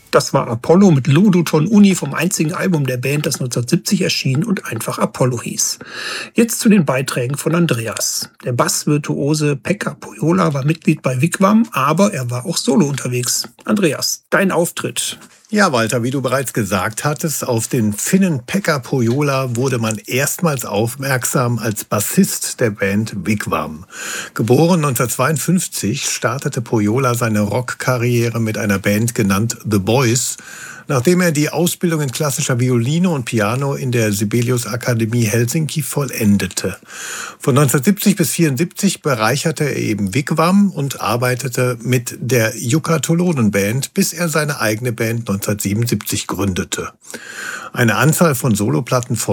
Das war Apollo mit Ludo Ton Uni vom einzigen Album der Band, das 1970 erschien und einfach Apollo hieß. Jetzt zu den Beiträgen von Andreas. Der Bassvirtuose Pekka Pohjola war Mitglied bei Wigwam, aber er war auch solo unterwegs. Andreas, dein Auftritt. Ja, Walter, wie du bereits gesagt hattest, auf den Finnen Pekka Pohjola wurde man erstmals aufmerksam als Bassist der Band Wigwam. Geboren 1952 startete Pohjola seine Rockkarriere mit einer Band genannt The Boys, nachdem er die Ausbildung in klassischer Violine und Piano in der Sibelius Akademie Helsinki vollendete. Von 1970 bis 1974 bereicherte er eben Wigwam und arbeitete mit der Jukka Tolonen Band, bis er seine eigene Band 1977 gründete. Eine Anzahl von Soloplatten